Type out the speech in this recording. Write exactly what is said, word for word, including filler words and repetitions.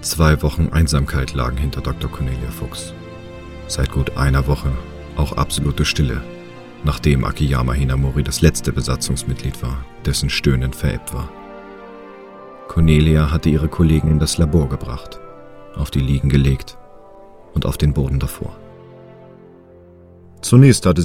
Zwei Wochen Einsamkeit lagen hinter Doktor Cornelia Fuchs. Seit gut einer Woche auch absolute Stille, nachdem Akiyama Hinamori das letzte Besatzungsmitglied war, dessen Stöhnen verebbt war. Cornelia hatte ihre Kollegen in das Labor gebracht, auf die Liegen gelegt und auf den Boden davor. Zunächst hatte